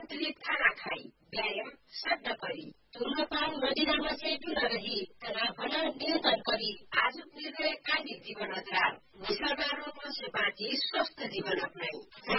सन्तुलित खाना खाई व्यायाम सड्ड करी धूम्रपान मदिरामा सेतु नरही तनाव नियन्त्रण करी आजुक निर्णयकारी जीवन आधार निसर्गारोपमा से बाँची स्वस्थ जीवन अपनाई।